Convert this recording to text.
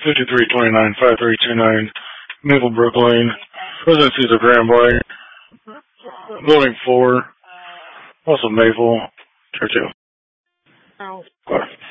5329 5329 Maplebrook Lane, Residencies of Grand White, Building 4, also Maple, Churchill.